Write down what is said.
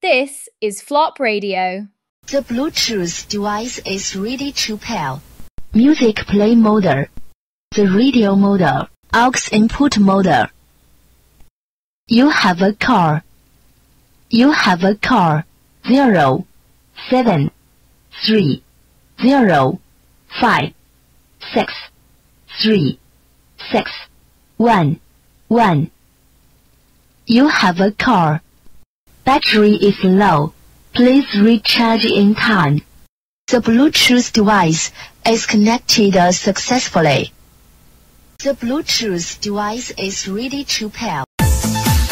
This is Flop Radio. The Bluetooth device is ready to pair. Music play mode. The radio mode. Aux input mode. You have a car. You have a car. 0, 7, 3, 0, 5, 6, 3, 6, 1, 1. You have a car. Battery is low. Please recharge in time. The Bluetooth device is connected successfully. The Bluetooth device is ready to pair.